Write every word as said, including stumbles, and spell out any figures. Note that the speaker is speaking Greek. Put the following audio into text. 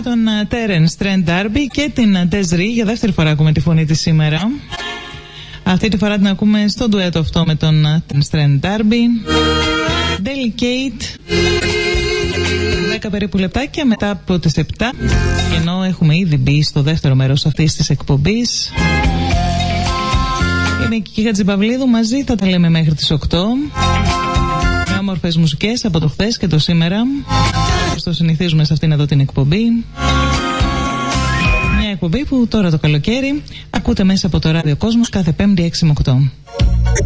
τον Terence Trent D'Arby και την Desiree. Για δεύτερη φορά ακούμε τη φωνή της σήμερα. Αυτή τη φορά την ακούμε στο ντουέτο αυτό με τον Terence Trent D'Arby. Delicate. δέκα περίπου λεπτάκια μετά από τις επτά. Και ενώ έχουμε ήδη μπει στο δεύτερο μέρος αυτής της εκπομπής, είμαι και η Χατζηπαυλίδου, μαζί θα τα λέμε μέχρι τις οκτώ. Με όμορφες μουσικές από το χθες και το σήμερα, όπως το συνηθίζουμε σε αυτήν εδώ την εκπομπή. Μια εκπομπή που τώρα το καλοκαίρι ακούτε μέσα από το Ράδιο Κόσμος κάθε Πέμπτη έξι με οκτώ.